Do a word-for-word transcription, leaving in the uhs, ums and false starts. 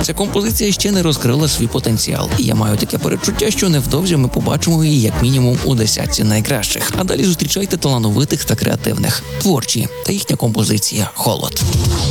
Ця композиція ще не розкрила свій потенціал, і я маю таке перечуття, що невдовзі ми побачимо її як мінімум у десятці найкращих. А далі зустрічайте талановитих та креативних, творчі та їхня композиція «Холод».